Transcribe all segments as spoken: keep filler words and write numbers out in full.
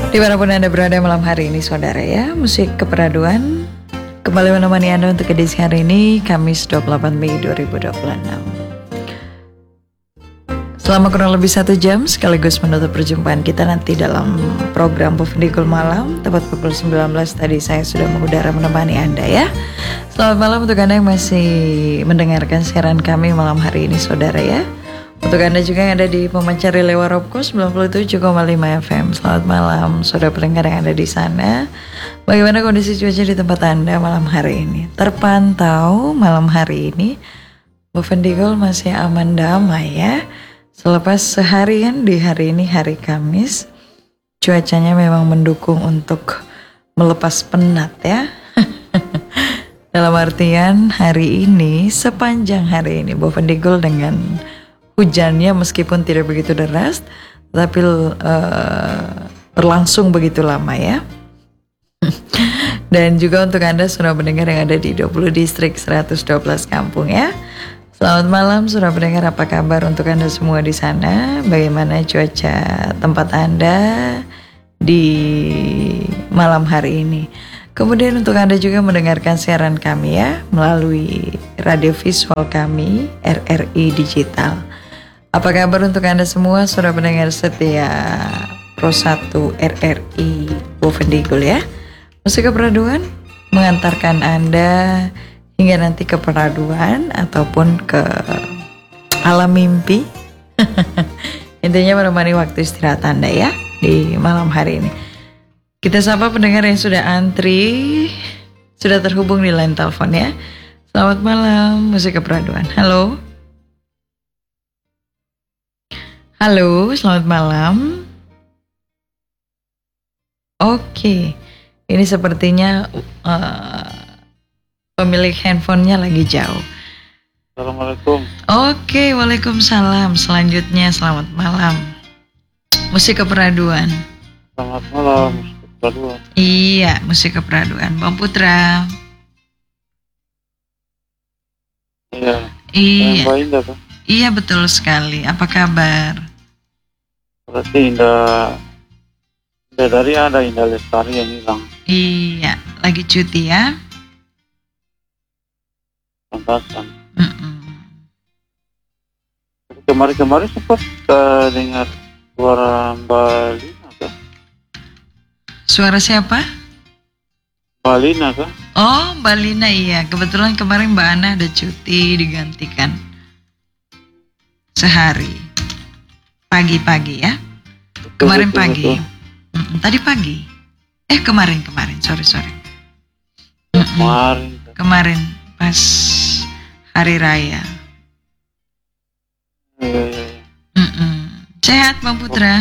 Dimanapun Anda berada malam hari ini saudara ya, musik keperaduan kembali menemani Anda untuk edisi hari ini, Kamis dua puluh delapan Mei dua ribu dua puluh enam. Selama kurang lebih satu jam sekaligus menutup perjumpaan kita nanti dalam program Bovendigul Malam. Tepat pukul sembilan belas tadi saya sudah mengudara menemani Anda ya. Selamat malam untuk Anda yang masih mendengarkan siaran kami malam hari ini saudara ya. Untuk Anda juga yang ada di pemancar relay Warokko sembilan puluh tujuh koma lima F M. Selamat malam saudara pendengar yang ada di sana. Bagaimana kondisi cuaca di tempat Anda malam hari ini? Terpantau malam hari ini Bovendigul masih aman damai ya. Selepas seharian di hari ini hari Kamis, cuacanya memang mendukung untuk melepas penat ya. Dalam artian hari ini, sepanjang hari ini Bovendigul dengan hujannya meskipun tidak begitu deras, tapi uh, berlangsung begitu lama ya. Dan juga untuk Anda sudah mendengar yang ada di dua puluh distrik seratus dua belas kampung ya. Selamat malam sudah mendengar, apa kabar untuk Anda semua di sana? Bagaimana cuaca tempat Anda di malam hari ini? Kemudian untuk Anda juga mendengarkan siaran kami ya melalui radio visual kami R R I Digital. Apa kabar untuk Anda semua sudah mendengar setia Pro satu R R I Bovendigul ya. Musik keperaduan mengantarkan Anda hingga nanti ke peraduan ataupun ke alam mimpi. Intinya menemani waktu istirahat Anda ya di malam hari ini. Kita sapa pendengar yang sudah antri, sudah terhubung di line telepon ya. Selamat malam musik keperaduan. Halo. Halo, selamat malam. Oke, ini sepertinya uh, pemilik handphonenya lagi jauh. Assalamualaikum. Oke, waalaikumsalam. Selanjutnya selamat malam. Musik keperaduan. Selamat malam, musik keperaduan. Iya, musik keperaduan. Bang Putra. Iya. Iya. Mbak Indah kan? Iya betul sekali. Apa kabar? Berarti Indah, Indah dari ada Indah Lestari yang hilang. Iya, lagi cuti ya. Pantasan. Mm-mm. Kemarin-kemarin sempat uh, dengar suara Mbak Lina kan? Suara siapa? Mbak Lina kan? Oh, Mbak Lina iya. Kebetulan kemarin Mbak Ana ada cuti digantikan sehari. Pagi-pagi ya. Kemarin Betul, pagi. betul. Mm-mm, tadi pagi. Eh kemarin kemarin. Sorry sorry. Kemarin. Kemarin pas hari raya. Iya, iya, iya. Mm-mm. Sehat Bang Putra?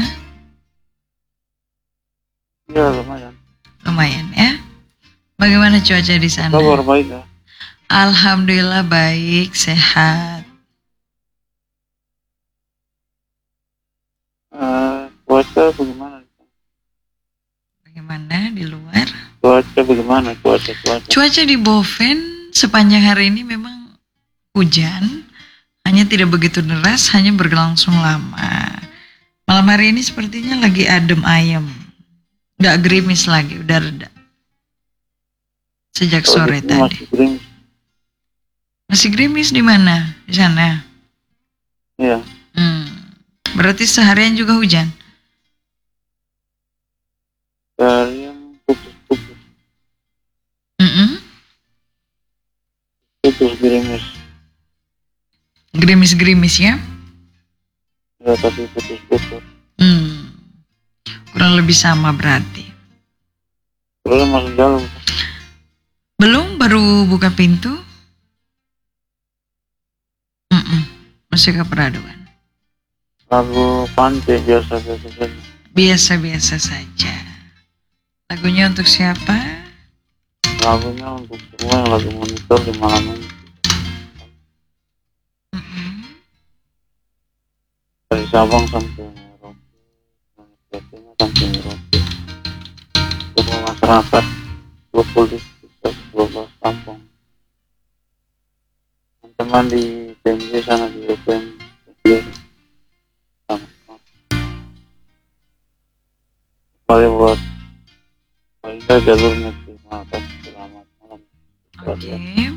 Iya, lumayan. Lumayan ya. Bagaimana cuaca di sana? Kabar baik ya? Alhamdulillah baik, sehat. Uh, cuaca bagaimana? Bagaimana di luar? Cuaca bagaimana? Cuaca, cuaca. Cuaca di Boven sepanjang hari ini memang hujan, hanya tidak begitu deras, hanya berlangsung lama. Malam hari ini sepertinya lagi adem ayem, nggak gerimis lagi, udah reda. Sejak Oh, sore di sini tadi. masih gerimis. Masih gerimis di mana? Di sana. Iya. Hmm. Berarti seharian juga hujan? Dari yang putus-putus. Mm-mm. Putus gerimis. Gerimis-gerimis ya? Ya, tapi putus-putus. Hmm. Kurang lebih sama berarti. Terus masuk jalan. Belum, baru buka pintu. Mm-mm. Masih keperaduan. Lagu pantai biasa-biasa saja. Biasa-biasa saja. Lagunya untuk siapa? Lagunya untuk semua yang lagi monitor di malam ini. Mm-mm. Dari Sabang sampai Merauke, dari Jawa sampai Merauke. Semua masyarakat dua puluh distrik, dua belas kampung. Teman-teman di T M J sana di F M. kembali buat Polda jalurnya. Terima kasih, selamat malam. Oke.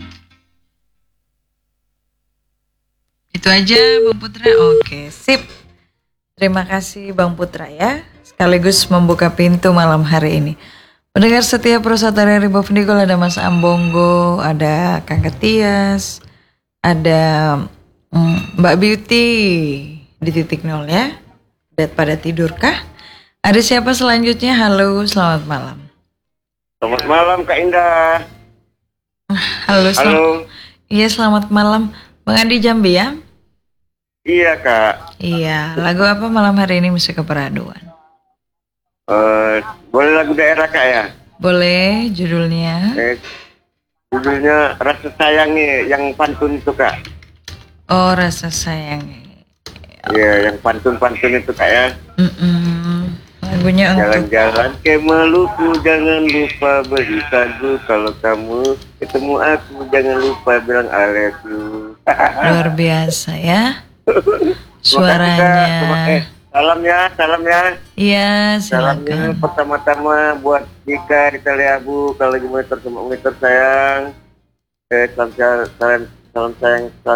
Itu aja Bang Putra. Oke, sip. Terima kasih Bang Putra ya. Sekaligus membuka pintu malam hari ini. Pendengar setia Prosatari Ribo Vendigul, ada Mas Ambonggo, ada Kang Ketias, ada mm, Mbak Beauty di titik nol ya. Udah pada tidur kah? Ada siapa selanjutnya? Halo, selamat malam. Selamat malam Kak Indah. Halo, selamat. Halo. Iya, selamat malam. Bang Andi Jambi ya? Iya Kak. Iya, lagu apa malam hari ini musik keperaduan? Eh, boleh lagu daerah Kak ya? Boleh, judulnya? Eh, judulnya Rasa Sayangnya yang pantun itu Kak. Oh, Rasa Sayang. Iya, yang pantun-pantun itu Kak ya. Mm-mm. Lagunya untuk Jalan-jalan ke Maluku, jangan lupa beri sagu. Kalau kamu ketemu aku, jangan lupa bilang I love you. luar biasa ya Terima kasih, Kak. suaranya. Terima- eh, salam ya, salam ya. Iya, Salamnya silakan. pertama-tama buat Dika di Taliabu, kalau lagi monitor sama monitor sayang. Eh, salam salam salam sayang.